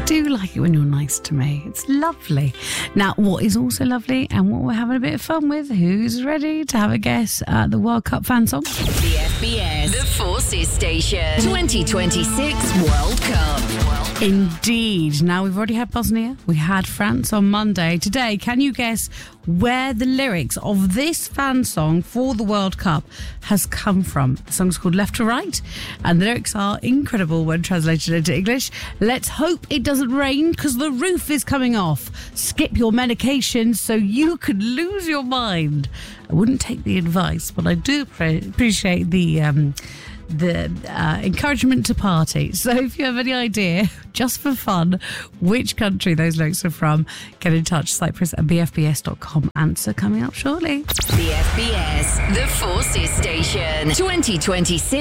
do like it when you're nice to me. It's lovely. Now, what is also lovely and what we're having a bit of fun with, who's ready to have a guess at the World Cup fan song? The FBS, the Forces Station, 2026 World Cup. Indeed. Now, we've already had Bosnia. We had France on Monday. Today, can you guess where the lyrics of this fan song for the World Cup has come from? The song's called Left to Right, and the lyrics are incredible when translated into English. Let's hope it doesn't rain because the roof is coming off. Skip your medication so you could lose your mind. I wouldn't take the advice, but I do appreciate the encouragement to party. So if you have any idea, just for fun, which country those lyrics are from, get in touch. Cyprus at bfbs.com. Answer coming up shortly. The FBS, the Forces Station, 2026